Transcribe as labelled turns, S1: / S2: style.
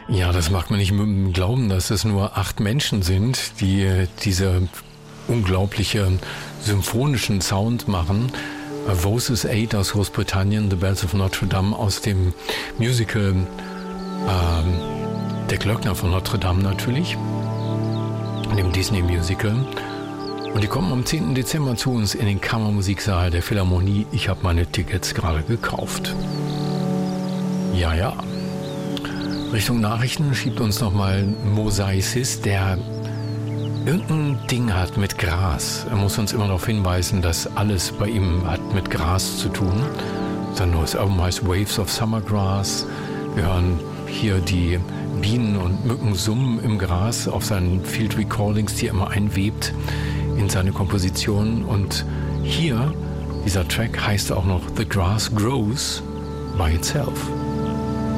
S1: Ja, das mag man nicht glauben, dass es nur 8 Menschen sind, die diese unglaubliche symphonischen Sound machen. Voices 8 aus Großbritannien, The Bells of Notre Dame aus dem Musical Der Glöckner von Notre Dame natürlich, dem Disney-Musical. Und die kommen am 10. Dezember zu uns in den Kammermusiksaal der Philharmonie. Ich habe meine Tickets gerade gekauft. Ja. Richtung Nachrichten schiebt uns nochmal Mosaicis, der irgendein Ding hat mit Gras. Er muss uns immer darauf hinweisen, dass alles bei ihm hat mit Gras zu tun. Sein neues Album heißt Waves of Summer Grass. Wir hören hier die Bienen und Mücken summen im Gras auf seinen Field Recordings, die er immer einwebt in seine Kompositionen. Und hier, dieser Track heißt auch noch The Grass Grows by Itself.